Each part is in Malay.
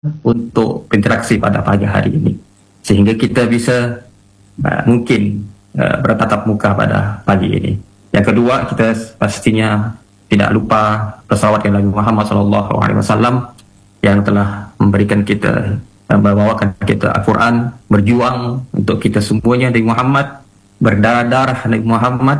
untuk berinteraksi pada pagi hari ini, sehingga kita bisa mungkin bertatap muka pada pagi ini. Yang kedua, kita pastinya tidak lupa bersalawat Nabi Muhammad SAW yang telah memberikan kita, membawakan kita Al-Quran, berjuang untuk kita semuanya Nabi Muhammad, berdarah Nabi Muhammad,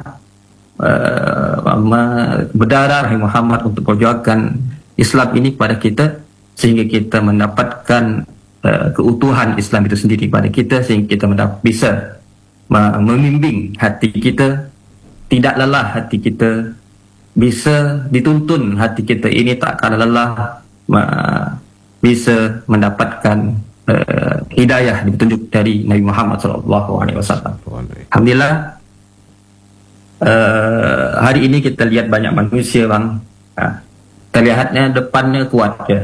berdarah Nabi Muhammad untuk perjuangkan Islam ini kepada kita, sehingga kita mendapatkan keutuhan Islam itu sendiri pada kita, sehingga kita bisa membimbing hati kita, tidak lelah hati kita, bisa dituntun hati kita ini tak kalah lelah, bisa mendapatkan hidayah ditunjuk dari Nabi Muhammad SAW. Alhamdulillah, hari ini kita lihat banyak manusia bang, terlihatnya depannya kuat je,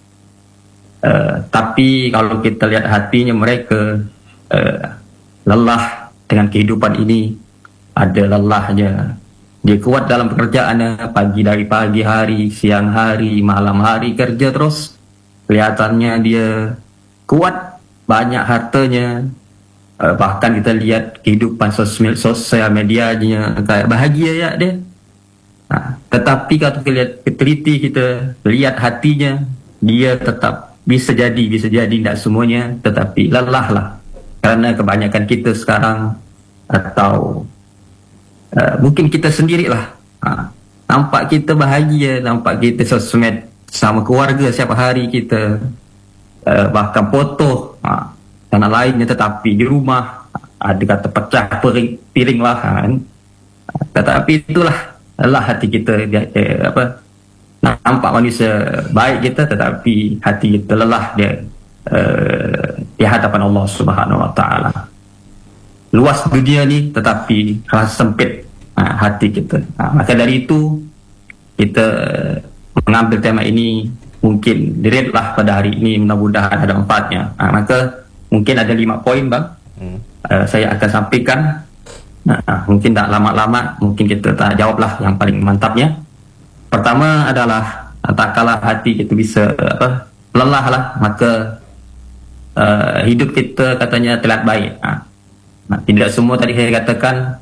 tapi kalau kita lihat hatinya mereka lelah dengan kehidupan ini, ada lelahnya. Dia kuat dalam pekerjaannya, dari pagi hari, siang hari, malam hari kerja terus. Kelihatannya dia kuat, banyak hartanya. Bahkan kita lihat kehidupan sosial medianya kayak bahagia ya dia. Tetapi kalau kita lihat teliti, kita lihat hatinya, dia tetap bisa jadi tidak semuanya, tetapi lelah lah. Karena kebanyakan kita sekarang, atau mungkin kita sendirilah, nampak kita bahagia, nampak kita sosmed sama keluarga setiap hari kita, bahkan foto dan lainnya, tetapi di rumah ada kata pecah piring lah kan. Tetapi itulah hati kita, nampak manusia baik kita, tetapi hati kita lelah dia di hadapan Allah Subhanahu Wa Taala. Luas dunia ni, tetapi rasa sempit hati kita. Maka dari itu kita mengambil tema ini, mungkin diretlah pada hari ini, mudah-mudahan ada manfaatnya. Maka mungkin ada 5 poin bang, saya akan sampaikan. Mungkin tak lama-lama, mungkin kita tak jawablah yang paling mantapnya. Pertama adalah, tak kalah hati kita bisa lelah lah, maka hidup kita katanya telat baik. Tidak semua tadi saya katakan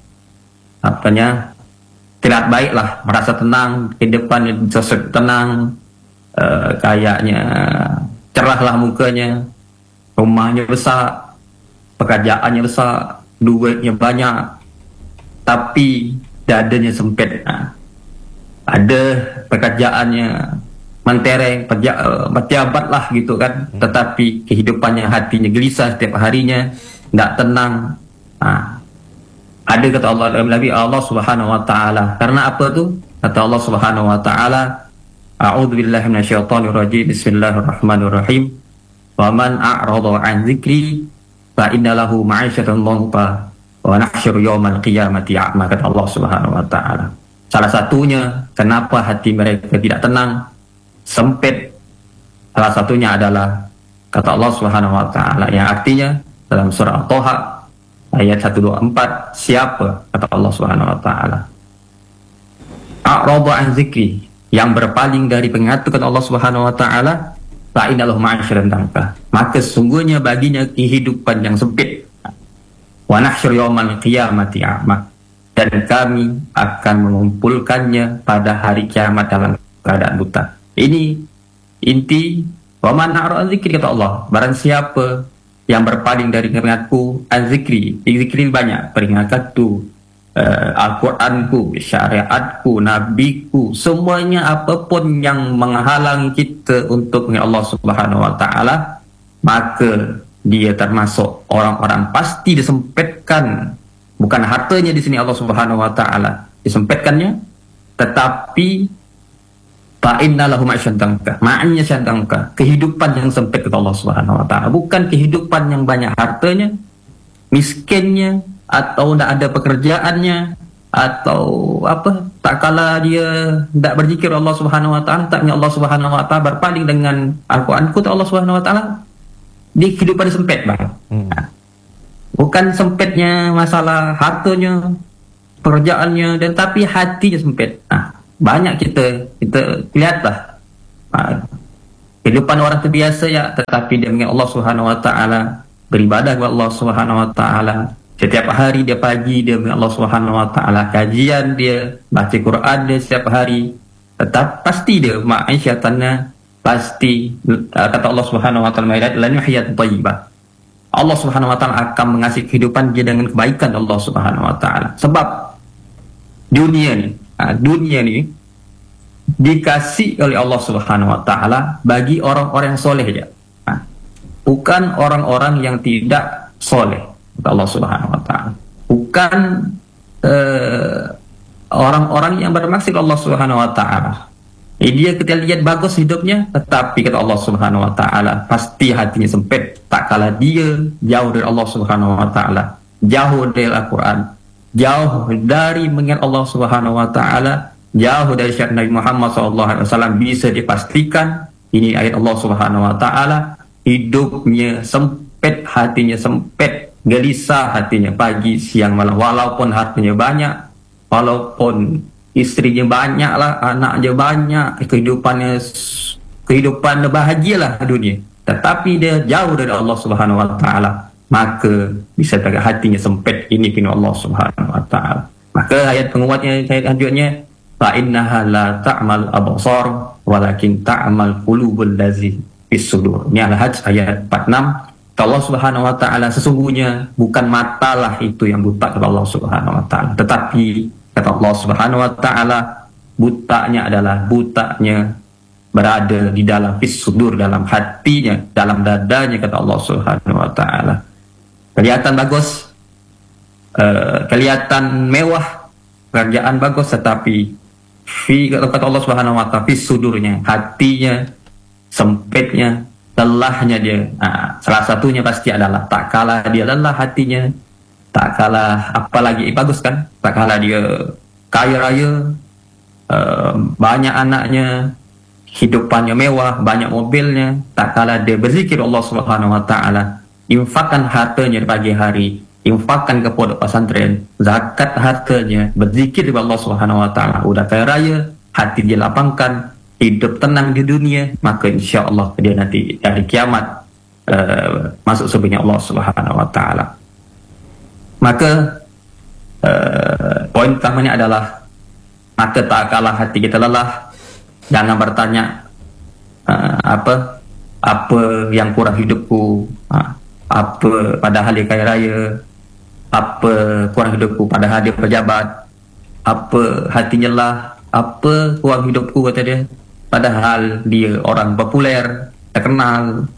telat baik lah, merasa tenang, kehidupan tenang, kayaknya cerah lah mukanya, rumahnya besar, pekerjaannya besar, duitnya banyak, tapi dadanya sempit. Ada pekerjaannya mentereng, pejabat lah gitu kan, tetapi kehidupannya, hatinya gelisah setiap harinya, tidak tenang. Ada kata Allah dalam Nabi Allah Subhanahu Wa Taala, karena apa tu? Kata Allah Subhanahu Wa Taala, A'udzubillahi minasyaitonirrajim, Bismillahirrahmanirrahim. Wa man a'rada 'an dzikri fa inna lahu ma'isyatan dhanka wa nahsyuru yaumal qiyamati a'ma. Kata Allah Subhanahu Wa Taala. Salah satunya kenapa hati mereka tidak tenang, sempit, salah satunya adalah kata Allah Subhanahu Wa Taala, yang artinya dalam surah At-Taha ayat 124, siapa kata Allah Subhanahu Wa Taala a'rada an zikri, yang berpaling dari pengaturan Allah Subhanahu Wa Taala, fa innalahu ma'asyran dangka, maka sesungguhnya baginya kehidupan yang sempit, wa nahsyur yaumal qiyamati a'ma, dan kami akan mengumpulkannya pada hari kiamat dalam keadaan buta. Ini inti wa man a'rada an zikri, kata Allah, barang siapa yang berpaling dari peringatku, an-zikri, zikri banyak, peringatku, Al-Quranku, syariatku, nabiku, semuanya apapun yang menghalangi kita untuk mengingat Allah Subhanahu Wa Taala, maka dia termasuk orang-orang pasti disempitkan. Bukan hartanya di sini Allah Subhanahu Wa Taala disempitkannya, tetapi fa'inna lahu ma'asyadangka, ma'anya syadangka, kehidupan yang sempit kata Allah Subhanahu Wa Taala, bukan kehidupan yang banyak hartanya, miskinnya, atau tidak ada pekerjaannya, atau apa, tak kala dia tidak berzikir Allah Subhanahu Wa Taala, tak Allah Subhanahu Wa Taala, berpaling dengan Al-Quran kata Allah Subhanahu Wa Taala, di kehidupan sempit bang. Bukan sempitnya masalah hartanya, pekerjaannya, dan tapi hatinya sempit. Banyak kita lihatlah kehidupan orang terbiasa ya, tetapi dia mengingat Allah Subhanahu Wa Taala, beribadah kepada Allah Subhanahu Wa Taala. Setiap hari dia pagi dia mengingat Allah Subhanahu Wa Taala, kajian dia, baca Quran dia setiap hari. Tetap pasti dia ma'isyatannya, pasti kata Allah Subhanahu Wa Taala lan yuhyat thayyibah. Allah Subhanahu Wa Taala akan mengasihi kehidupan dia dengan kebaikan Allah Subhanahu Wa Taala. Sebab dunia ni dikasih oleh Allah Subhanahu Wa Taala bagi orang-orang yang soleh saja, bukan orang-orang yang tidak soleh. Allah Subhanahu Wa Taala bukan orang-orang yang bermaksud Allah Subhanahu Wa Taala. Dia kita lihat bagus hidupnya, tetapi kata Allah Subhanahu Wa Taala pasti hatinya sempit. Tak kala dia jauh dari Allah Subhanahu Wa Taala, jauh dari Al-Quran, jauh dari mengingat Allah Subhanahu Wa Taala, jauh dari syariat Nabi Muhammad SAW, bisa dipastikan ini ayat Allah Subhanahu Wa Taala, hidupnya sempit, hatinya sempit, gelisah hatinya pagi siang malam. Walaupun hartanya banyak, walaupun istrinya banyak lah, anaknya banyak, kehidupan bahagialah dunia, tetapi dia jauh dari Allah Subhanahu Wa Taala, maka bisa terkadang hatinya sempit. Ini kena Allah Subhanahu Wa Taala. Maka ayat penguatnya, ayat lanjutnya, fa innaha la ta'mal absar walakin ta'mal qulubul lazi fis sudur. Ini Al-Hajj ayat 46. Allah Subhanahu Wa Taala sesungguhnya bukan matalah itu yang buta kepada Allah Subhanahu Wa Taala, tetapi kata Allah Subhanahu Wa Taala butanya adalah butanya berada di dalam fis sudur, dalam hatinya, dalam dadanya, kata Allah Subhanahu Wa Taala. Kelihatan bagus, kelihatan mewah, kerjaan bagus, tetapi kata Allah Subhanahu Wa Taala fis sudurnya, hatinya sempitnya, lelahnya dia. Salah satunya pasti adalah tak kalah dia lelah hatinya, tak kalah apalagi bagus kan, tak kalah dia kaya raya, banyak anaknya, hidupannya mewah, banyak mobilnya, tak kalah dia berzikir Allah Subhanahu Wa Taala, infakkan hartanya di pagi hari, infakkan ke pondok pesantren, zakat hartanya, berzikir kepada Allah Subhanahu Wa Taala, udah kaya raya, hati dia lapangkan, hidup tenang di dunia, maka insya Allah dia nanti dari kiamat masuk surga Allah Subhanahu Wa Taala. Maka poin utamanya adalah, maka tak kalah hati kita lelah, jangan bertanya apa yang kurang hidupku, apa padahal dia kaya raya, apa kurang hidupku padahal dia pejabat, apa hatinya lelah, apa kurang hidupku kata dia padahal dia orang populer, terkenal,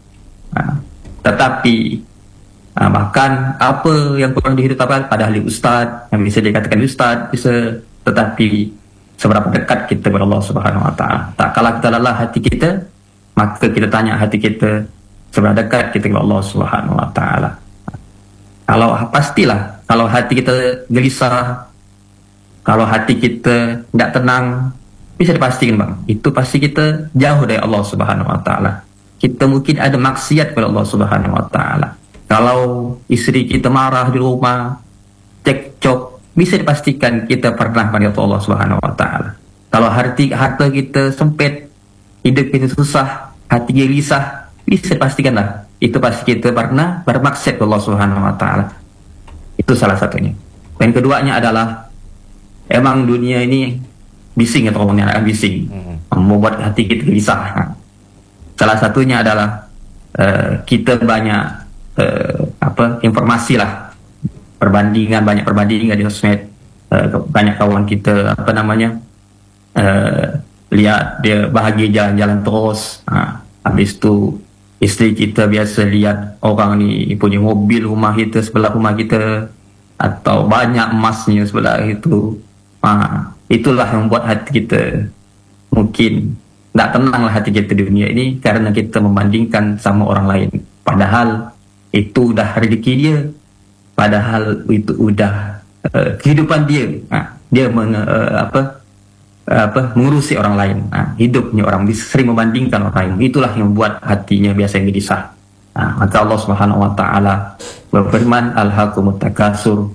tetapi bahkan apa yang kurang di hidup padahal dia ustaz, yang bisa dikatakan ustaz, bisa, tetapi seberapa dekat kita kepada Allah Subhanahu Wa Taala. Tak kala kita lelah hati kita, maka kita tanya hati kita seberapa dekat kita kepada Allah Subhanahu Wa Taala. Kalau pastilah, kalau hati kita gelisah, kalau hati kita tidak tenang, bisa dipastikan bang, itu pasti kita jauh dari Allah Subhanahu Wa Taala. Kita mungkin ada maksiat kepada Allah Subhanahu Wa Taala. Kalau istri kita marah di rumah, cekcok, bisa dipastikan kita pernah pada Allah Subhanahu Wa Taala. Kalau harta kita sempit, hidup kita susah, hati gelisah, bisa dipastikanlah itu pasti kita pernah bermaksiat kepada Allah Subhanahu Wa Taala. Itu salah satunya. Dan keduanya adalah emang dunia ini bising, atau orang yang akan bising, membuat hati kita gelisah. Salah satunya adalah kita banyak informasi lah, banyak perbandingan di sosmed, banyak kawan kita lihat dia bahagia jalan-jalan terus, habis tu isteri kita biasa lihat orang ni punya mobil rumah kita, sebelah rumah kita, atau banyak emasnya sebelah itu. Itulah yang membuat hati kita mungkin tak tenanglah hati kita di dunia ini, karena kita membandingkan sama orang lain, padahal itu udah rezeki dia, padahal itu udah kehidupan dia. Dia mengurusi orang lain, hidupnya orang, sering membandingkan orang lain. Itulah yang membuat hatinya biasanya gelisah. Maka Allah Subhanahu Wa Taala berfirman, alhaqumut takasur,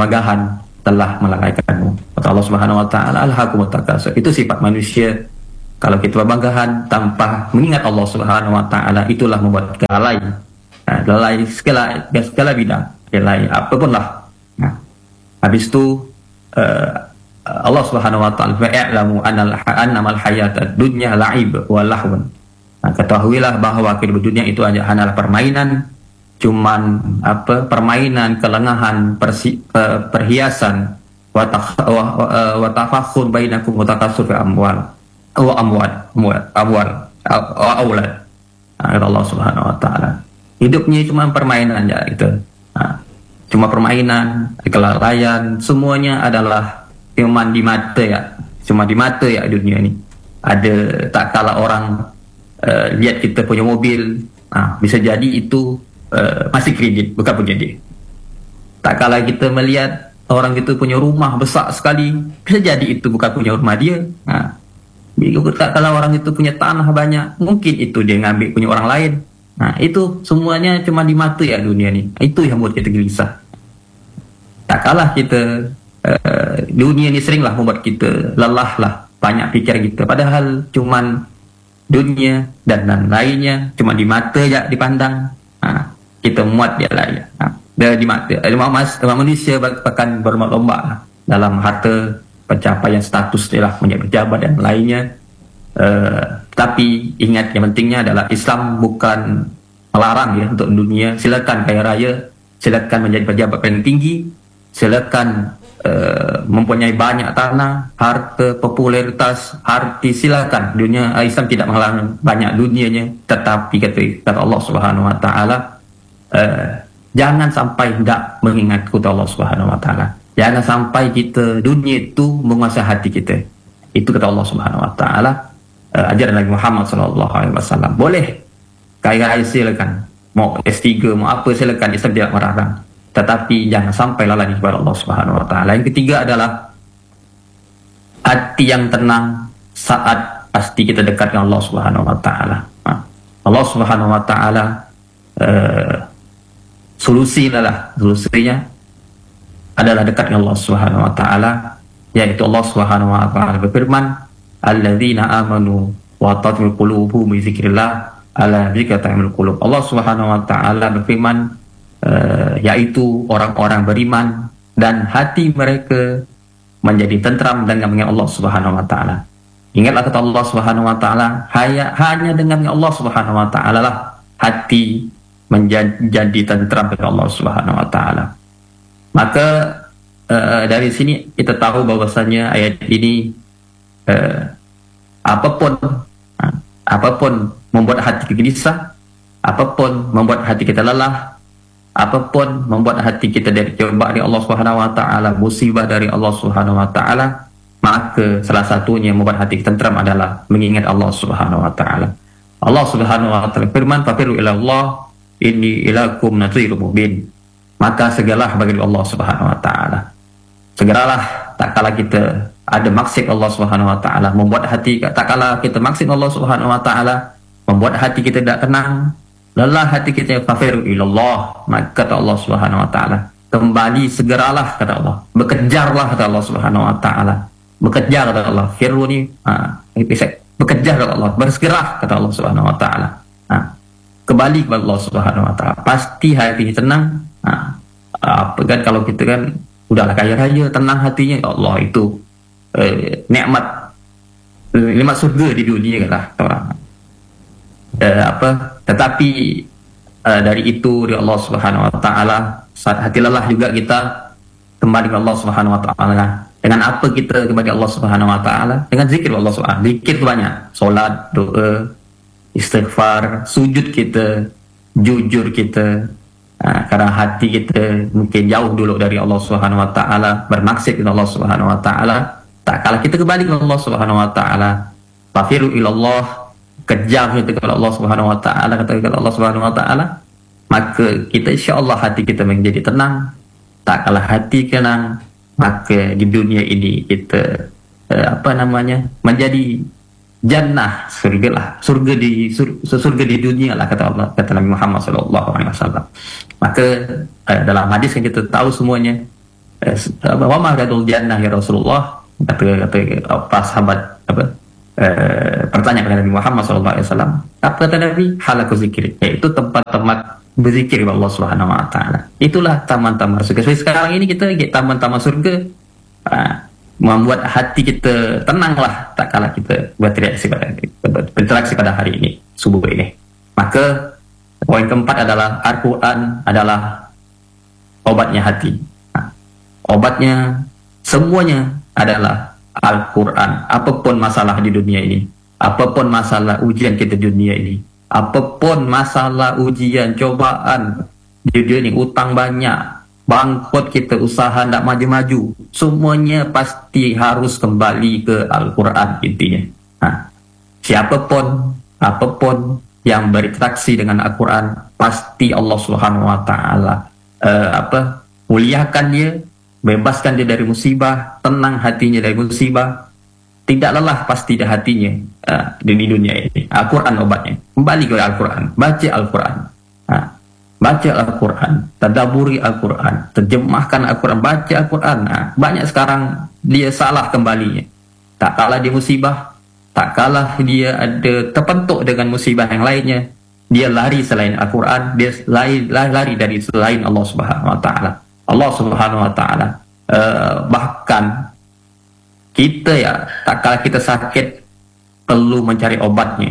pemegah-megahan telah melalaikanmu. Kata Allah Subhanahu Wa Taala, alhaqumut takasur, itu sifat manusia Kalau kita berbanggahan tanpa mengingat Allah Subhanahu Wa Taala, itulah membuat kita lalai. Lalai segala bidang, lalai apapun lah. Habis itu Allah Subhanahu Wa Taala ya'lamu annamal hayatad dunya la'ib wa lahun. Ketahuilah bahawa kehidupan dunia itu hanyalah permainan, cuman permainan, kelengahan, perhiasan, wa tafakhur bainakum wa takasur fi amwal wa aulad. Allah Subhanahu Wa Taala, hidupnya cuma permainan ya itu. Cuma permainan, kelalaian, semuanya adalah cuma di mata ya, dunia ini. Ada tak kala orang lihat kita punya mobil, bisa jadi itu masih kredit, bukan punya dia. Tak kala kita melihat orang itu punya rumah besar sekali, bisa jadi itu bukan punya rumah dia. Tak kala orang itu punya tanah banyak, mungkin itu dia ngambil punya orang lain. Itu semuanya cuma di mata ya dunia ni. Itu yang buat kita gelisah. Tak kalah kita dunia ni seringlah membuat kita lelah lah, banyak fikir kita. Padahal cuman dunia dan lainnya cuma di mata je dipandang. Kita muat dia lah ya. Di mata. Manusia bahkan berlomba dalam harta, pencapaian status dia lah, menjadi pejabat dan lainnya. Tapi ingat yang pentingnya adalah Islam bukan melarang ya untuk dunia. Silakan kaya raya, silakan menjadi pejabat paling tinggi, silakan mempunyai banyak tanah, harta, popularitas, arti, silakan. Dunia Islam tidak melarang banyak dunianya, tetapi kata Allah Subhanahu Wa Taala, jangan sampai tidak mengingat kata Allah Subhanahu Wa Taala. Jangan sampai kita dunia itu menguasai hati kita. Itu kata Allah Subhanahu Wa Taala. Ajaran Nabi Muhammad sallallahu alaihi wasallam. Boleh kaya raya silakan, mau S3 mau apa silakan, Islam tidak melarang, tetapi jangan sampai lalai kepada Allah Subhanahu Wa Taala. Yang ketiga adalah hati yang tenang saat pasti kita dekat dengan Allah Subhanahu Wa Taala. Allah Subhanahu Wa Taala solusinya adalah dekat dengan Allah Subhanahu Wa Taala, yaitu Allah Subhanahu Wa Taala berfirman, alladzina amanu wa tatma'innu qulubuhum bi dzikrillah ala dzikri tatma'innul qulub. Allah Subhanahu Wa Taala berfirman, yaitu orang-orang beriman dan hati mereka menjadi tentram dengan mengingat Allah Subhanahu Wa Taala. Ingatlah kata Allah Subhanahu Wa Taala, hanya dengan Allah Subhanahu Wa Taala lah hati menjadi tentram dengan Allah Subhanahu Wa Taala. Maka dari sini kita tahu bahwasanya ayat ini apapun membuat hati kita gelisah, apapun membuat hati kita lelah, apapun membuat hati kita dari cobaan dari Allah Subhanahu Wa Taala, musibah dari Allah Subhanahu Wa Taala, maka salah satunya yang membuat hati kita tenteram adalah mengingat Allah Subhanahu Wa Taala. Allah Subhanahu Wa Taala firman, "Fafiru ila Allah, inni ilakum nadhirun mubin." Maka segeralah bagi Allah Subhanahu Wa Taala. Segeralah tak kala kita ada maksud Allah Subhanahu Wa Taala, membuat hati, tak kala kita maksud Allah Subhanahu Wa Taala, membuat hati kita tidak tenang, lelah hati kita, fafiru ilallah, maka kata Allah Subhanahu Wa Taala, kembali segeralah kata Allah, bekejarlah kata Allah Subhanahu Wa Taala, bekejar kata Allah, firu ni bekejar kata Allah, bersegera kata Allah Subhanahu Wa Taala, kembali kepada Allah Subhanahu Wa Taala, pasti hati tenang. Apa kan kalau kita kan udahlah kaya raya, tenang hatinya, ya Allah, itu nikmat surga di dunia kan lah orang. Tetapi dari itu dari Allah Subhanahu Wa Taala, hati lelah juga kita kembali ke Allah Subhanahu Wa Taala. Dengan apa kita kembali ke Allah Subhanahu Wa Taala? Dengan zikir Allah Subhanahu. Zikir banyak, solat, doa, istighfar, sujud kita, jujur kita. Karena hati kita mungkin jauh dulu dari Allah Subhanahu Wa Taala, bermaksud dengan Allah Subhanahu Wa Taala. Tak kala kita kembali ke Allah Subhanahu Wa Taala, fafiru ilallah, kejar kita kepada Allah Subhanahu Wa Taala, kata Allah Subhanahu Wa Taala, maka kita insya-Allah hati kita menjadi tenang. Tak kala hati tenang, maka di dunia ini kita menjadi jannah, surga lah, surga di dunia lah, kata Allah, kata Nabi Muhammad sallallahu alaihi wasallam. Maka dalam hadis yang kita tahu semuanya, wa ma radul jannah ya Rasulullah, kata para sahabat, bertanya kepada Nabi Muhammad SAW. Apa kata Nabi? Halaku zikir, yaitu tempat-tempat berzikir kepada Allah Subhanahu Wa Taala. Itulah taman-taman surga. Seperti sekarang ini kita ke taman-taman surga, membuat hati kita tenanglah tak kala kita berinteraksi pada hari ini, subuh ini. Maka poin keempat adalah Al-Quran adalah obatnya hati. Obatnya semuanya adalah Al-Quran. Apapun masalah di dunia ini, apapun masalah ujian kita di dunia ini, apapun masalah ujian, cobaan di dunia ini, utang banyak, bangkrut kita, usaha tidak maju-maju, semuanya pasti harus kembali ke Al-Quran intinya. Siapapun, apapun yang berinteraksi dengan Al-Quran, pasti Allah Subhanahu Wa Taala muliakan dia, bebaskan dia dari musibah, tenang hatinya dari musibah, tidak lelah pasti di hatinya di dunia ini. Al-Quran obatnya. Kembali ke Al-Quran, baca Al-Quran, baca Al-Quran, tadaburi Al-Quran, terjemahkan Al-Quran, baca Al-Quran. Banyak sekarang dia salah kembalinya. Tak kalah dia musibah, tak kalah dia ada terpentuk dengan musibah yang lainnya, dia lari selain Al-Quran, dia lari dari selain Allah Subhanahu Wa Taala. Allah Subhanahu Wa Taala bahkan kita tak kala kita sakit perlu mencari obatnya.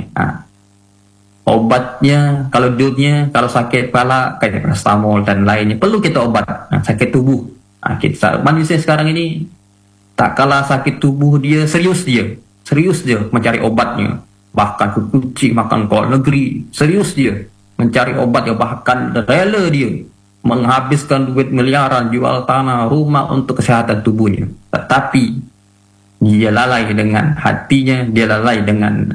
Obatnya kalau dunia, kalau sakit kepala kayak paracetamol dan lainnya, perlu kita obat. Sakit tubuh, manusia sekarang ini tak kala sakit tubuh dia serius dia mencari obatnya, bahkan ke kucing makan ke negeri, serius dia mencari obat, bahkan rela dia menghabiskan duit miliaran, jual tanah, rumah untuk kesehatan tubuhnya. Tetapi dia lalai dengan hatinya, dia lalai dengan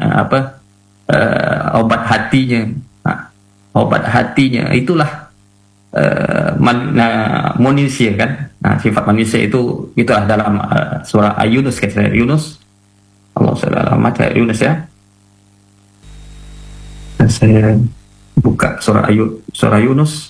obat hatinya. Obat hatinya itulah manusia kan. Sifat manusia itulah dalam surah Yunus, kata Yunus. Allah SWT Yunus ya. Saya buka surah Yunus.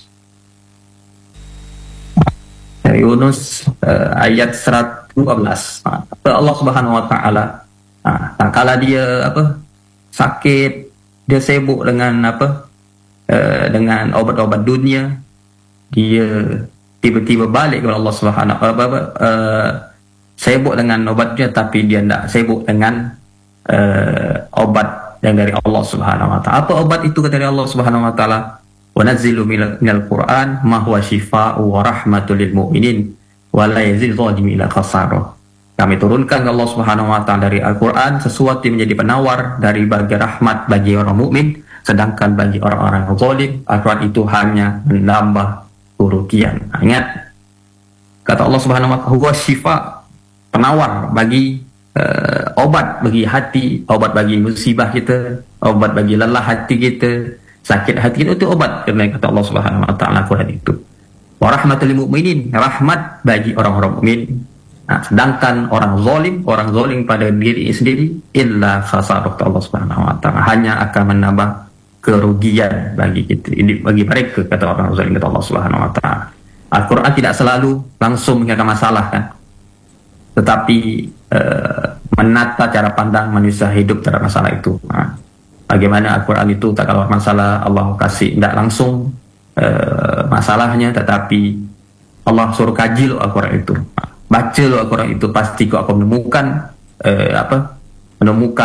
Yunus ayat 112. Allah Subhanahu Wa Taala kala dia sakit, dia sibuk dengan dengan obat-obat dunia, dia tiba-tiba balik kepada Allah Subhanahu sibuk dengan obatnya, tapi dia tidak sibuk dengan obat yang dari Allah Subhanahu Wa Taala. Apa obat itu dari Allah Subhanahu Wa Taala? Wa nazzilu minal Qur'an ma huwa shifaa'u wa rahmatul lil mu'minin wa la yazidul zalimin illa khasara. Kami turunkan Allah Subhanahu Wa Taala dari Al-Quran sesuatu yang menjadi penawar dari bagi rahmat bagi orang mukmin, sedangkan bagi orang-orang zalim Al-Quran itu hanya menambah kerugian. Ingat kata Allah Subhanahu Wa Taala, huwa shifa, penawar bagi obat bagi hati, obat bagi musibah kita, obat bagi lelah hati kita, sakit hati itu obat, karena kata Allah Subhanahu Wa Taala Quran itu. Wa rahmatul lil mu'minin, rahmat bagi orang-orang mukmin. Sedangkan orang zalim pada diri sendiri, illa khasarah, Allah Subhanahu Wa Taala hanya akan menambah kerugian bagi kita, bagi mereka, kata orang zalim, kata Allah Subhanahu Wa Taala. Al-Quran tidak selalu langsung menyelesaikan masalah kan, tetapi menata cara pandang manusia hidup terhadap masalah itu. Bagaimana Al-Quran itu tak kalau masalah Allah kasih tidak langsung masalahnya, tetapi Allah suruh kaji lo Al-Quran itu, baca lo Al-Quran itu, pasti kau akan menemukan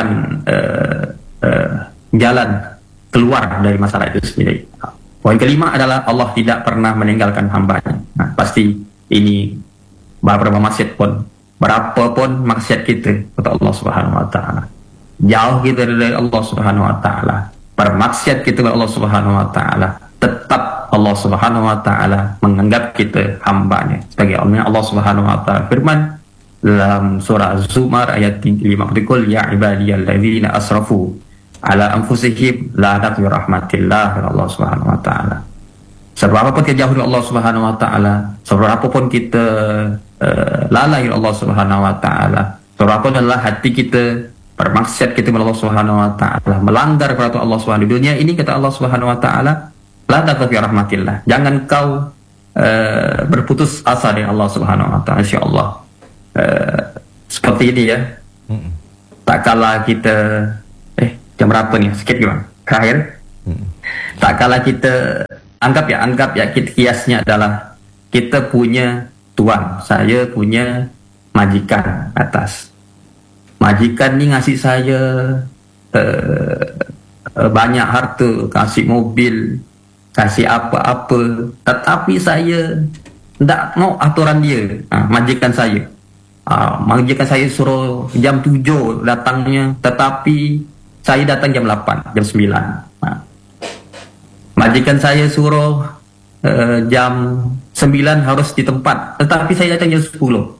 jalan keluar dari masalah itu sendiri. Poin kelima adalah Allah tidak pernah meninggalkan hambanya. Pasti ini berapa maksiat kita kata Allah Subhanahu Wa Taala, jauh kita dari Allah Subhanahu Wa Taala, bermaksiat kita kepada Allah Subhanahu Wa Taala, tetap Allah Subhanahu Wa Taala menganggap kita hambanya. Sebagai Allah Subhanahu Wa Taala firman dalam surah Az-Zumar ayat 50, qul ya ibadiyalladzina asrafu ala anfusihim la taqnatu rahmatillah, Allah Subhanahu Wa Taala. Seberapapun kita jauh dari Allah Subhanahu Wa Taala, seberapapun kita lalai Allah Subhanahu Wa Taala, seberapapun adalah hati kita bermaksiat kita kepada Allah Subhanahu Wa Taala, melanggar peraturan Allah Subhanahu di dunia ini, kata Allah Subhanahu Wa Taala, la taqnatu rahmatillah, jangan kau berputus asa dari Allah Subhanahu Wa Taala. Insyaallah seperti ini ya. Tak kala kita jam berapa ni? Sikit ke bang? Terakhir. Tak kala kita anggap ya kita kiasnya adalah kita punya tuan, saya punya majikan atas. Majikan ni ngasih saya banyak harta, kasih mobil, kasih apa-apa, tetapi saya tak mau aturan dia. Majikan saya suruh jam 7 datangnya, tetapi saya datang jam 8, jam 9. Majikan saya suruh jam 9 harus di tempat, tetapi saya datang jam 10.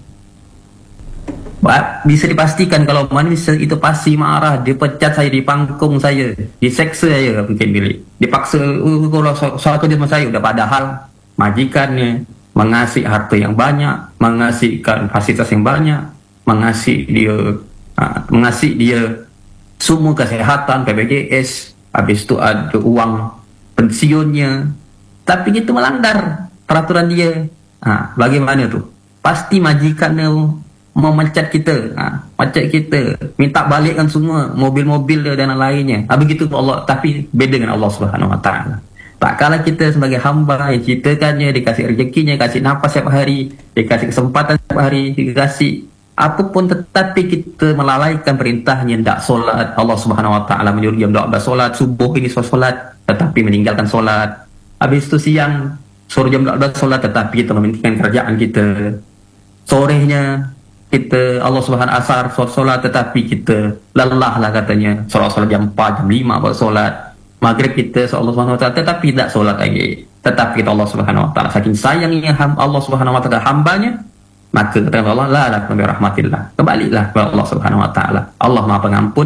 Bisa dipastikan kalau manusia itu pasti marah, dia pecat saya, dipangkung saya, diseksa saya mungkin bilik, dipaksa kalau suatu dia sama saya. Udah padahal majikannya mengasih harta yang banyak, mengasihkan fasilitas yang banyak, mengasih dia semua kesehatan, PBJS, habis itu ada uang pensiunnya, tapi itu melanggar peraturan dia. Bagaimana tuh? Pasti majikannya mau mencat kita, minta balikkan semua mobil-mobil dan lainnya. Begitu Allah, tapi beda dengan Allah Subhanahu Wa Taala. Tak kala kita sebagai hamba yang ciptakannya, dikasih rezekinya, kasih nafas setiap hari, dikasih kesempatan setiap hari, dikasih apapun, tetapi kita melalaikan perintahnya, tidak solat. Allah Subhanahu Wa Taala menyuruh jam 12 solat, subuh ini solat, tetapi meninggalkan solat. Habis itu siang suruh jam 12 solat, tetapi kita mementingkan kerjaan kita. Sorenya kita Allah Subhanahu asar solat, tetapi kita lelah lah katanya, solat jam 4, jam 5 buat solat. Maghrib kita Allah Subhanahu Wa Taala, tetapi tidak solat lagi. Tetapi kita Allah Subhanahu Wa Taala saking sayangnya Allah Subhanahu Wa Taala hambanya, maka kata Allah, la lakum bi rahmatillah, kembalilah kepada Allah Subhanahu Wa Taala. Allah Maha Pengampun,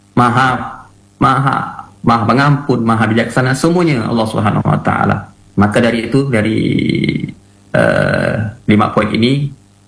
Maha Pengampun, Maha Bijaksana, semuanya Allah Subhanahu Wa Taala. Maka dari itu, dari 5 poin ini,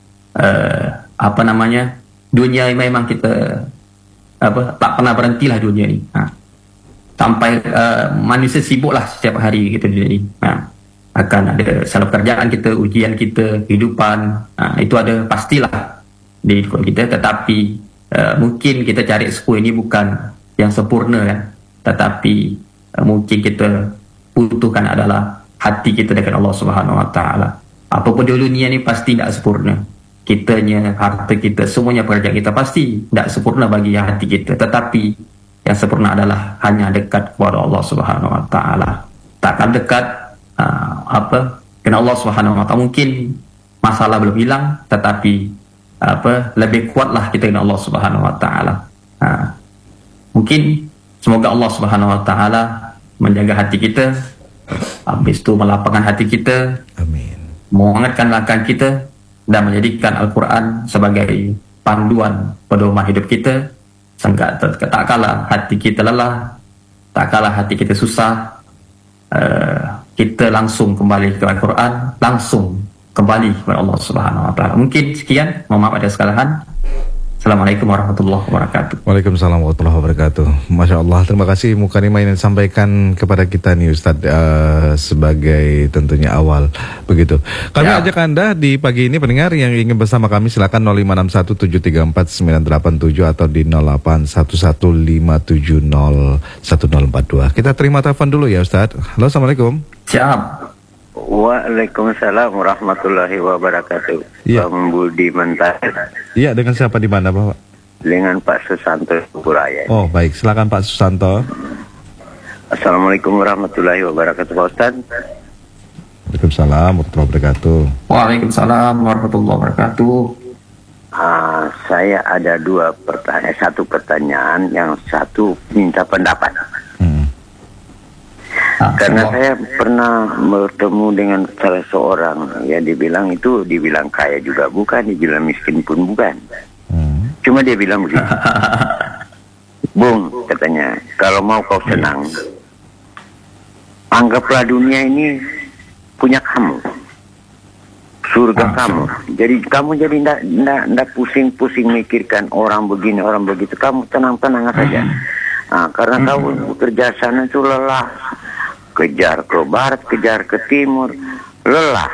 dunia memang kita tak pernah berhentilah dunia ini. Sampai manusia sibuklah setiap hari gitu dunia ini. Akan ada salah pekerjaan kita, ujian kita, kehidupan, itu ada pastilah di hidup kita. Tetapi mungkin kita cari sepuluh ini bukan yang sempurna kan, tetapi mungkin kita butuhkan adalah hati kita dengan Allah Subhanahu Wa Taala. Apapun di dunia ini pasti tidak sempurna. Kitanya, harta kita, semuanya pekerjaan kita pasti tidak sempurna bagi hati kita. Tetapi yang sempurna adalah hanya dekat kepada Allah Subhanahu Wa Taala. Takkan dekat kena Allah Subhanahu Wa Taala. Mungkin masalah belum hilang, tetapi lebih kuatlah kita dengan Allah Subhanahu Wa Taala. Mungkin semoga Allah Subhanahu Wa Taala menjaga hati kita, habis itu melapangkan hati kita, amin, menghangatkan langkah kita, dan menjadikan Al-Quran sebagai panduan pedoman hidup kita. Tak kala hati kita lelah, tak kala hati kita susah, kita langsung kembali ke Al-Quran, langsung kembali kepada Allah Subhanahu Wa Taala. Mungkin sekian, mohon maaf ada kesalahan. Assalamualaikum warahmatullahi wabarakatuh. Waalaikumsalam warahmatullahi wabarakatuh. Masya Allah, terima kasih Mukarimah yang disampaikan kepada kita nih Ustadz, sebagai tentunya awal begitu. Kami ajak Anda di pagi ini pendengar yang ingin bersama kami, silakan 0561734987 atau di 0811570142. Kita terima telepon dulu ya Ustadz. Halo, Assalamualaikum. Siap. Waalaikumsalam warahmatullahi wabarakatuh. Ya. Bang Budi Mentar. Iya, dengan siapa di mana Bapak? Dengan Pak Susanto Buraya. Oh baik, silakan Pak Susanto. Assalamualaikum warahmatullahi wabarakatuh Pak Ustaz. Waalaikumsalam warahmatullahi wabarakatuh. Waalaikumsalam warahmatullahi wabarakatuh. Saya ada satu pertanyaan, yang satu minta pendapat. Karena saya pernah bertemu dengan salah seorang yang dibilang kaya juga bukan, dibilang miskin pun bukan. Cuma dia bilang begitu. Bung, katanya, kalau mau kau senang, anggaplah dunia ini punya kamu, surga kamu. Jadi kamu jadi ndak pusing-pusing mikirkan orang begini, orang begitu. Kamu tenang-tenang saja. Karena kamu bekerja sana itu lelah. Kejar ke barat, kejar ke timur, lelah,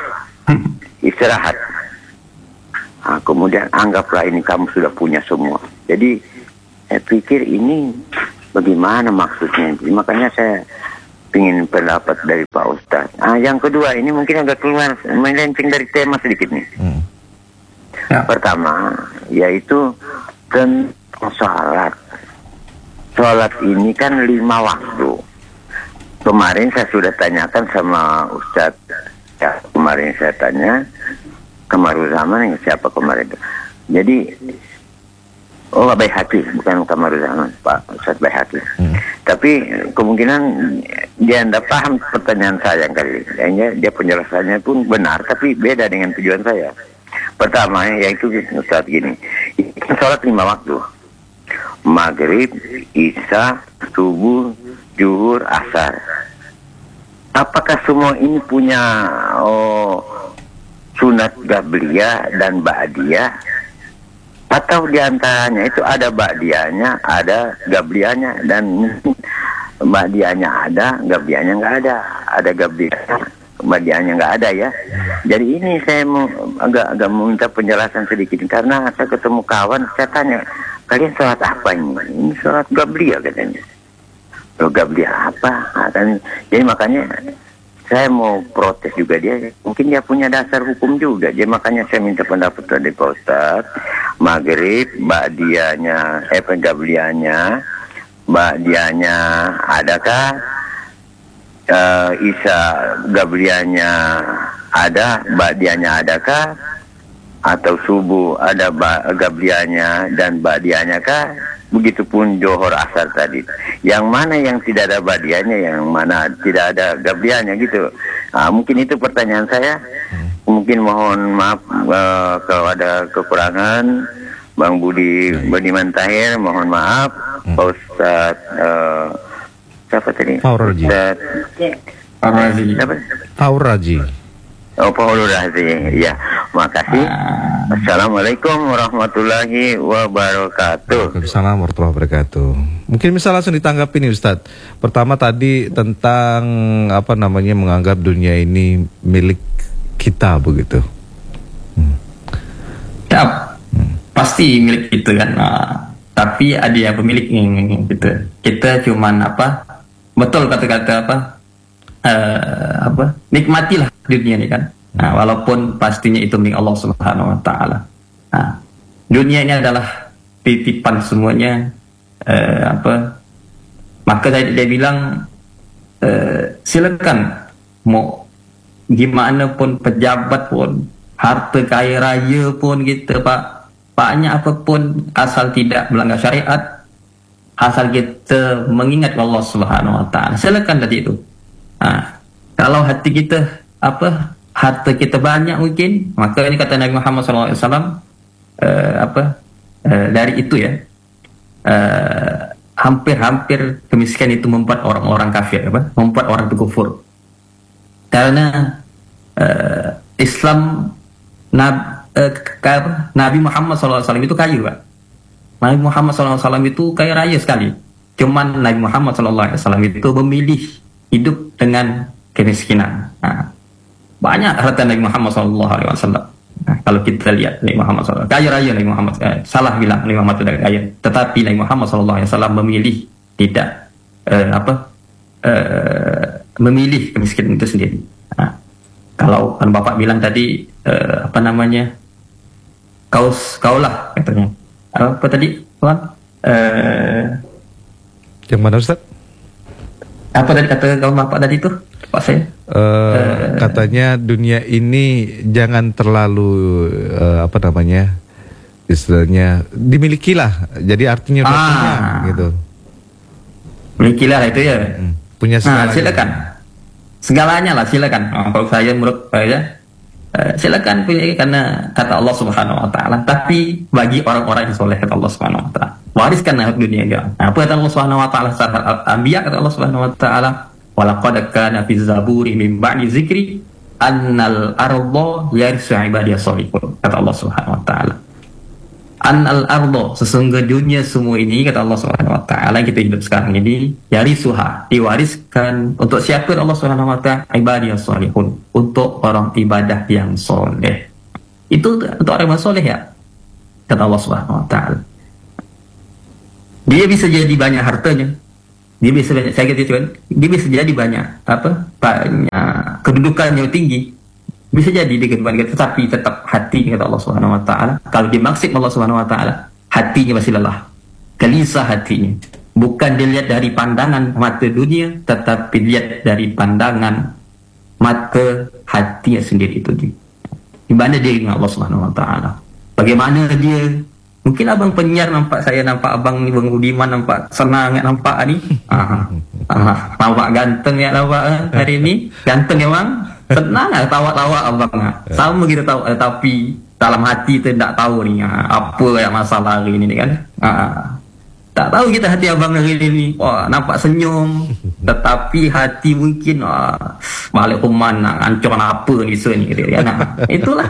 istirahat. Kemudian anggaplah ini kamu sudah punya semua. Jadi Saya pikir ini bagaimana maksudnya. Makanya saya ingin pendapat dari Pak Ustadz. Yang kedua ini mungkin agak keluar melenceng dari tema sedikit nih. Ya. Pertama yaitu tentang sholat. Sholat ini kan 5 waktu. Kemarin saya sudah tanyakan sama Ustadz. Ya, kemarin saya tanya Kamaruzaman, siapa kemarin itu. Jadi Baihaqi, bukan Kamaruzaman, Pak Ustadz Baihaqi. Tapi kemungkinan dia tidak paham pertanyaan saya kali. Kayaknya dia penjelasannya pun benar, tapi beda dengan tujuan saya. Pertama, yaitu Ustadz gini, sholat 5 waktu. Maghrib, Isya, Subuh, Zuhur, Asar. Apakah semua ini punya sunat Gabliyah dan Ba'diyah? Atau diantaranya itu ada Ba'diyahnya, ada Gabliyahnya, dan Ba'diyahnya ada, Gabliyahnya nggak ada. Ada Gabliyahnya, Ba'diyahnya nggak ada ya. Jadi ini saya mau agak meminta penjelasan sedikit, karena saya ketemu kawan, saya tanya, kalian sholat apa ini? Ini sholat Gabliyah katanya. Loh, Gabliyah apa? Jadi makanya saya mau protes juga dia. Mungkin dia punya dasar hukum juga. Jadi makanya saya minta pendapat dari Pak Ustadz. Maghrib, Ba'diyahnya, Gabliyahnya, Ba'diyahnya adakah? Isya Gabliyahnya ada, Ba'diyahnya adakah? Atau subuh ada Gabliyahnya dan Ba'diyahnya kah? Begitupun Johor Asar tadi. Yang mana yang tidak ada Ba'diyahnya, yang mana tidak ada Gabliyahnya gitu. Mungkin itu pertanyaan saya. Mungkin mohon maaf kalau ada kekurangan. Bang Budiman Tahir, mohon maaf. Pak Ustadz siapa tadi? Fauraji. Fauraji. Paul Razi, ya, makasih. Assalamualaikum warahmatullahi wabarakatuh. Waalaikumsalam warahmatullahi wabarakatuh. Mungkin bisa langsung ditanggapi nih Ustadz. Pertama tadi tentang menganggap dunia ini milik kita begitu. Ya, pasti milik itu kan. Tapi ada yang pemiliknya gitu. Kita cuman betul kata-kata nikmatilah dunia ini kan. Walaupun pastinya itu milik Allah Subhanahu wa taala. Dunia ini adalah titipan semuanya. Maka dia bilang silakan mau gimana pun, pejabat pun, harta kaya raya pun gitu banyak apapun, asal tidak melanggar syariat, asal kita mengingat Allah Subhanahu wa taala, silakan tadi itu. Kalau hati kita harta kita banyak mungkin, maka ini kata Nabi Muhammad SAW, dari itu ya, hampir kemiskinan itu membuat orang-orang kafir, membuat orang itu kufur. Karena Islam Nabi Muhammad SAW itu kaya, Pak. Nabi Muhammad SAW itu kaya raya sekali. Cuman Nabi Muhammad SAW itu memilih hidup dengan kemiskinan. Banyak harta Nabi Muhammad SAW. Kalau kita lihat Nabi Muhammad SAW kaya raya, Nabi Muhammad salah bilang Nabi Muhammad tidak kaya, tetapi Nabi Muhammad SAW memilih tidak memilih kemiskinan itu sendiri. Kalau kan Bapak bilang tadi kaulah katanya. Apa tadi, Tuan? Yang mana Ustaz? Apa tadi kata Bapak tadi itu? Pak saya? Katanya dunia ini jangan terlalu istilahnya dimilikilah. Jadi artinya udah punya gitu. Milikilah itu ya. Punya segalanya. Silakan. Segalanya lah silakan. Kalau saya menurut saya silakan punya, karena kata Allah Subhanahu wa taala. Tapi bagi orang-orang yang soleh kata Allah Subhanahu wa taala, wariskan dunia ya. Apa kata Allah Subhanahu wa taala surat Al-Anbiya, kata Allah Subhanahu wa taala, walaqad kana fi zaburi min ba'di zikri annal arda yarisu ibadiyas shalihun. Kata Allah Subhanahu wa taala, annal arda, sesungguhnya dunia semua ini, kata Allah Subhanahu wa taala, kita hidup sekarang ini, yarisuha, diwariskan untuk siapa? Allah Subhanahu wa taala, ibadiyas shalihun, untuk orang ibadah yang soleh. Itu untuk orang yang soleh ya, kata Allah Subhanahu wa taala. Dia bisa jadi banyak hartanya, dia bisa banyak, saya kata itu kan, dia bisa jadi banyak banyak kedudukannya tinggi, bisa jadi dia kedudukan, tetapi tetap hati kata Allah Subhanahu Wa Taala. Kalau dimaksud Allah Subhanahu Wa Taala, hatinya masih lelah, gelisah hatinya. Bukan dilihat dari pandangan mata dunia, tetapi dilihat dari pandangan mata hatinya sendiri itu. Di mana dia dengan Allah Subhanahu Wa Taala? Bagaimana dia? Mungkin abang penyiar nampak saya, nampak abang ni Bang Budiman nampak senang nampak ni. Nampak ganteng ya nampak hari ni. Ganteng ya bang. Senang lah tawa-tawa abang. Sama kita tahu, tapi dalam hati tu tak tahu ni apa yang masalah hari ni kan. Tak tahu kita hati abang hari ni. Wah, nampak senyum, tetapi hati mungkin balik rumah nak hancur apa ni ni kan. Itulah.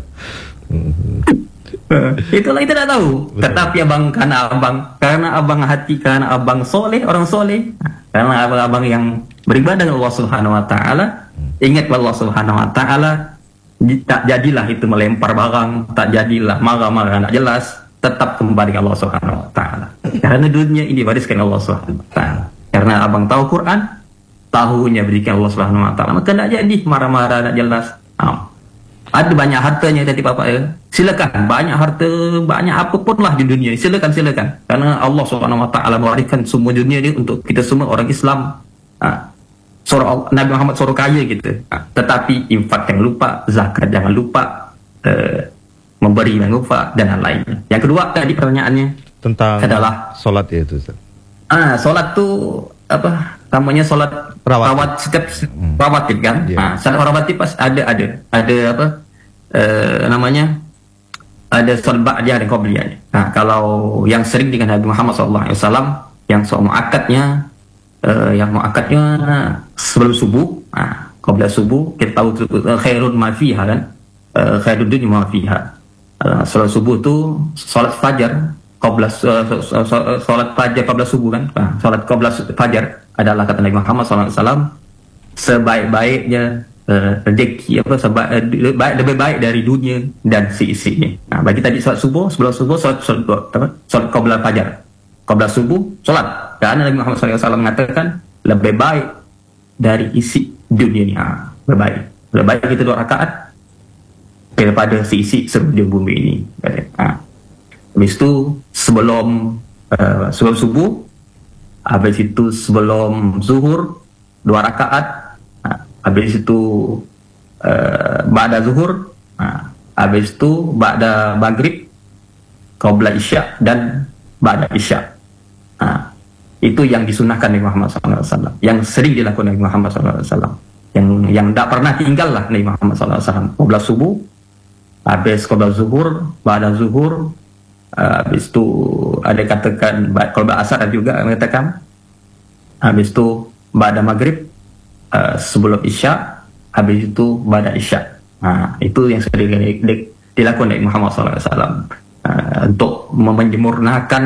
Itulah kita tak tahu. Betul. Tetapi abang karena abang hati, karena abang soleh, orang soleh, karena abang yang beribadah kepada Allah Subhanahu Wa Taala, ingat Allah Subhanahu Wa Taala, tak jadilah itu melempar barang, tak jadilah marah-marah tak jelas, tetap kembali ke Allah Subhanahu Wa Taala. Karena dunia ini wariskan Allah Subhanahu Wa Taala. Karena abang tahu Quran, tahunya berikan Allah Subhanahu Wa Taala, maka tak jadi marah-marah tak jelas. Ada banyak hartanya tadi Bapak ya. Silakan, banyak harta, banyak apapun lah di dunia. Silakan. Karena Allah Subhanahu Wa Taala mewariskan semua dunia ini untuk kita semua orang Islam. Nabi Muhammad suruh kaya gitu. Tetapi infak jangan lupa, zakat jangan lupa, memberi jangan lupa, dan lain-lain. Yang kedua tadi pertanyaannya tentang adalah solat ya itu. Solat tuh apa namanya, solat rawatib kan? Yeah. Solat rawatib pas ada apa namanya, ada solat ba'diyah dan qabliyah. Kalau yang sering dengan Nabi Muhammad SAW, yang muakkadnya sebelum subuh, qabla subuh, kita tahu khairun ma fiha kan, khairud dunya ma fiha. Solat subuh tu solat fajar qabla solat fajar qabla subuh kan. Solat qabla fajar adalah kata Nabi Muhammad SAW sebaik-baiknya rezeki lebih baik dari dunia dan seisinya. Bagi tadi solat subuh, sebelum subuh solat qabla fajar, qabla subuh solat, karena Nabi Muhammad SAW mengatakan lebih baik dari isi dunia ini. Lebih baik kita 2 rakaat daripada seisi seluruh bumi ini. Habis itu sebelum subuh, habis itu sebelum zuhur 2 rakaat, habis itu ba'da zuhur, habis itu ba'da maghrib, qabla isya dan ba'da isya. Itu yang disunahkan Nabi Muhammad SAW, yang sering dilakukan Nabi Muhammad SAW, yang tak pernah tinggal lah Nabi Muhammad SAW. Qabla subuh, habis qabla zuhur, ba'da zuhur, habis itu ada katakan kalau asar juga mengatakan, habis itu ba'da maghrib, sebelum isya, habis itu ba'da isya. Itu yang sering dilakukan oleh Muhammad SAW untuk menyempurnakan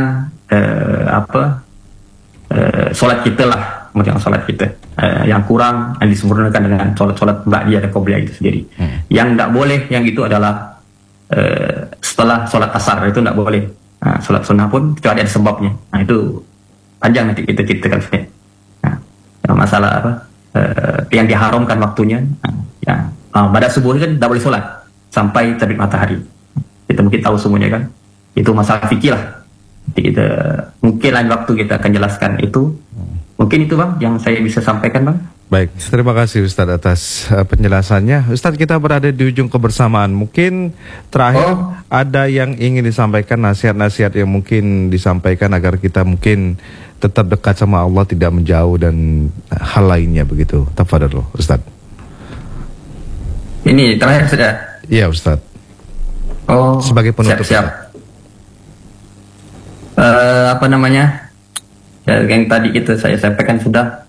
solat kita lah, macam solat kita yang kurang yang disempurnakan dengan solat ba'diyah dan qabliyah itu sendiri. Yang tak boleh yang itu adalah setelah solat asar, itu tak boleh. Solat sunnah pun kecuali ada sebabnya. Itu panjang nanti kita ceritakan. Masalah apa yang diharamkan waktunya. Pada subuh kan tak boleh solat sampai terbit matahari. Kita mungkin tahu semuanya kan. Itu masalah fikih lah. Kita mungkin lain waktu kita akan jelaskan itu. Mungkin itu bang yang saya bisa sampaikan bang. Baik, terima kasih Ustadz atas penjelasannya. Ustadz, kita berada di ujung kebersamaan. Mungkin terakhir ada yang ingin disampaikan, nasihat-nasihat yang mungkin disampaikan agar kita mungkin tetap dekat sama Allah, tidak menjauh dan hal lainnya begitu. Tafadhol Ustadz. Ini terakhir sudah. Iya Ustadz. Sebagai penutup. Siap. Apa namanya? Yang tadi itu saya sampaikan sudah.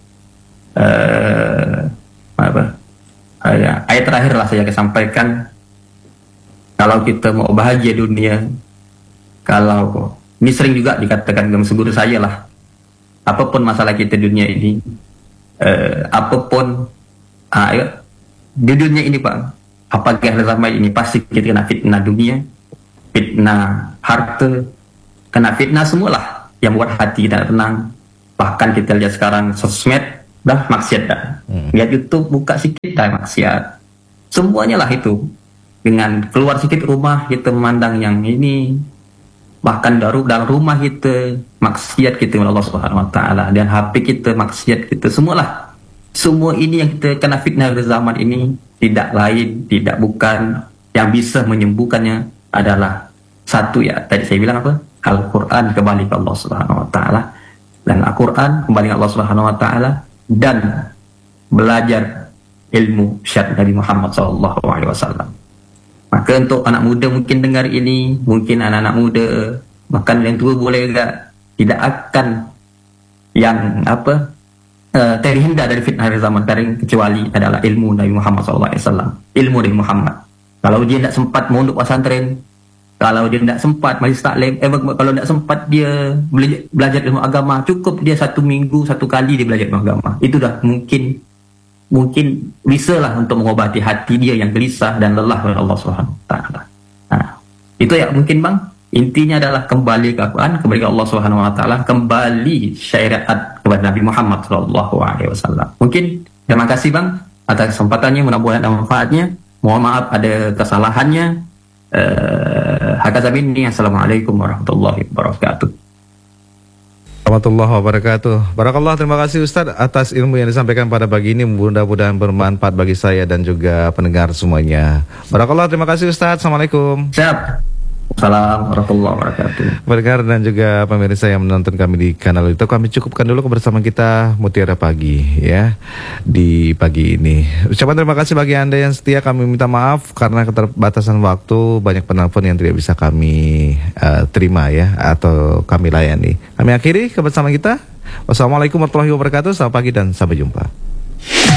Ayat terakhir lah saya sampaikan. Kalau kita mau bahagia dunia, kalau ini sering juga dikatakan dengan guru saya lah, apapun masalah kita dunia ini, apapun di dunia ini Pak, apakah zaman ini pasti kita kena fitnah dunia, fitnah harta, kena fitnah semualah. yang buat hati kita tenang. Bahkan kita lihat sekarang sosmed dah maksiat dah. Lihat YouTube buka sikit dah maksiat. Semuanya lah itu. Dengan keluar sedikit rumah kita memandang yang ini, bahkan dalam rumah kita maksiat kita kepada Allah Subhanahu Wa Taala, dan HP kita maksiat kita, semualah. Semua ini yang kita kena fitnah di zaman ini tidak lain, tidak bukan, yang bisa menyembuhkannya adalah satu ya, tadi saya bilang apa? Al-Quran kembali ke Allah Subhanahu Wa Taala, dan Al-Quran kembali ke Allah Subhanahu Wa Taala, dan belajar ilmu syariat Nabi Muhammad SAW. Maka untuk anak muda mungkin dengar ini, mungkin anak-anak muda, bahkan yang tua boleh juga, tidak akan yang terhindar dari fitnah zaman sekarang, kecuali adalah ilmu Nabi Muhammad SAW. Ilmu Nabi Muhammad. Kalau dia tidak sempat mondok pesantren, kalau dia tidak sempat majlis taklim, kalau tidak sempat dia belajar ilmu agama, cukup dia 1 minggu 1 kali dia belajar ilmu agama. Itu dah mungkin bisa lah untuk mengobati hati dia yang gelisah dan lelah oleh Allah Subhanahu Wa Taala. Nah, itu ya mungkin bang. Intinya adalah kembali ke Al-Quran, kembali ke Allah Subhanahu Wa Taala, kembali syariat kepada Nabi Muhammad SAW. Mungkin terima kasih bang atas kesempatannya, mudah-mudahan ada manfaatnya. Mohon maaf ada kesalahannya. Hakazabini, assalamualaikum warahmatullahi wabarakatuh. Warahmatullahi wabarakatuh. Barakallah, terima kasih Ustaz atas ilmu yang disampaikan pada pagi ini. Mudah-mudahan bermanfaat bagi saya dan juga pendengar semuanya. Barakallah, terima kasih Ustaz. Assalamualaikum. Siap. Assalamualaikum warahmatullahi wabarakatuh. Pendengar dan juga pemirsa yang menonton kami di kanal YouTube, kami cukupkan dulu kebersamaan kita Mutiara Pagi ya di pagi ini. Ucapan terima kasih bagi Anda yang setia. Kami minta maaf karena keterbatasan waktu, banyak penelpon yang tidak bisa kami terima ya, atau kami layani. Kami akhiri kebersamaan kita. Wassalamualaikum warahmatullahi wabarakatuh. Selamat pagi dan sampai jumpa.